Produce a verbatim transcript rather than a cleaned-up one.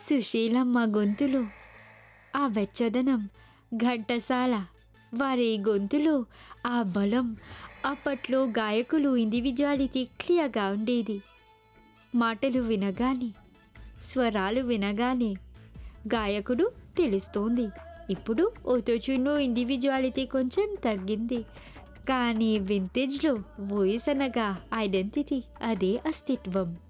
సుశీలమ్మ గొంతులో ఆ వెచ్చదనం, ఘంటసాల వారి గొంతులో ఆ బలం. అప్పట్లో గాయకులు ఇండివిజువాలిటీ క్లియర్గా ఉండేది. మాటలు వినగానే, స్వరాలు వినగానే గాయకుడు తెలుస్తోంది. ఇప్పుడు ఆటోట్యూన్లో ఇండివిజువాలిటీ కొంచెం తగ్గింది, కానీ వింటేజ్లో వాయిస్ అనగా ఐడెంటిటీ, అదే అస్తిత్వం.